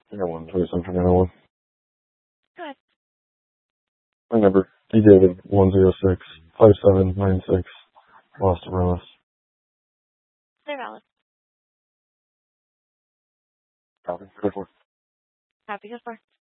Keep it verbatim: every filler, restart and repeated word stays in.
I got one twenty-seven for another one. Go ahead. My number, D David, one zero six five seven nine six, Los Arenas. They're valid. Copy. Good for. Happy to for.